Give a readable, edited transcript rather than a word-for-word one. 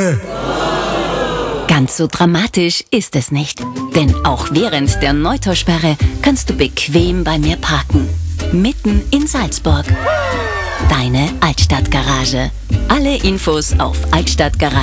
Ganz so dramatisch ist es nicht. Denn auch während der Neutaussperre kannst du bequem bei mir parken. Mitten in Salzburg. Deine Altstadtgarage. Alle Infos auf altstadtgarage.at.